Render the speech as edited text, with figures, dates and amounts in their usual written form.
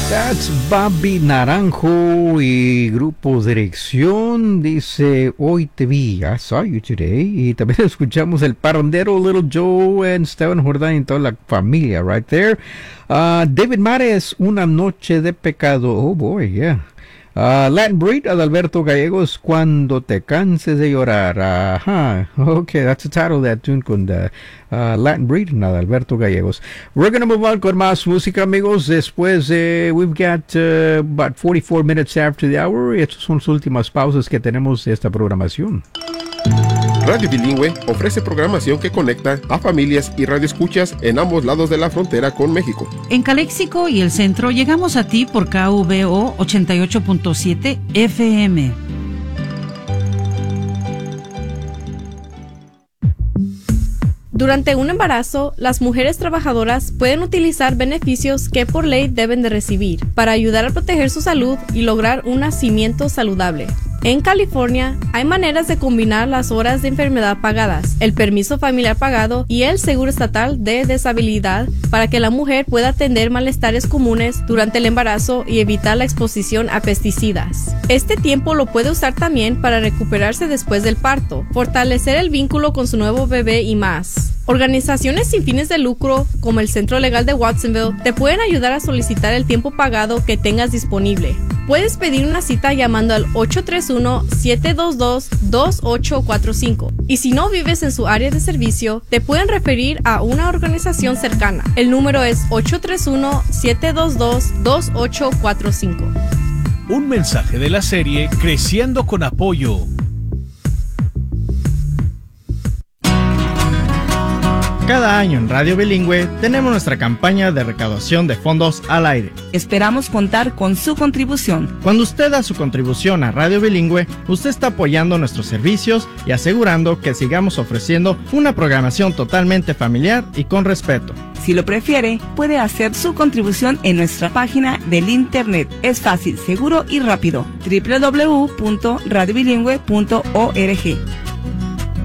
That's Bobby Naranjo y Grupo Dirección. Dice, hoy te vi, I saw you today. Y también escuchamos el parondero Little Joe and Esteban Jordán y toda la familia right there. David Mares, Una noche de pecado. Oh boy, yeah. Latin Breed, Adalberto Gallegos, Cuando te canses de llorar. Ajá, okay, that's the title of that tune con Latin Breed, Adalberto Gallegos. We're going to move on con más música, amigos. Después, we've got about 44 minutes after the hour. Estas son las últimas pausas que tenemos de esta programación. Radio Bilingüe ofrece programación que conecta a familias y radioescuchas en ambos lados de la frontera con México. En Calexico y el centro llegamos a ti por KVO 88.7 FM. Durante un embarazo, las mujeres trabajadoras pueden utilizar beneficios que por ley deben de recibir para ayudar a proteger su salud y lograr un nacimiento saludable. En California, hay maneras de combinar las horas de enfermedad pagadas, el permiso familiar pagado y el seguro estatal de deshabilidad para que la mujer pueda atender malestares comunes durante el embarazo y evitar la exposición a pesticidas. Este tiempo lo puede usar también para recuperarse después del parto, fortalecer el vínculo con su nuevo bebé y más. Organizaciones sin fines de lucro, como el Centro Legal de Watsonville, te pueden ayudar a solicitar el tiempo pagado que tengas disponible. Puedes pedir una cita llamando al 831-722-2845. Y si no vives en su área de servicio, te pueden referir a una organización cercana. El número es 831-722-2845. Un mensaje de la serie Creciendo con Apoyo. Cada año en Radio Bilingüe tenemos nuestra campaña de recaudación de fondos al aire. Esperamos contar con su contribución. Cuando usted da su contribución a Radio Bilingüe, usted está apoyando nuestros servicios y asegurando que sigamos ofreciendo una programación totalmente familiar y con respeto. Si lo prefiere, puede hacer su contribución en nuestra página del internet. Es fácil, seguro y rápido. www.radiobilingüe.org.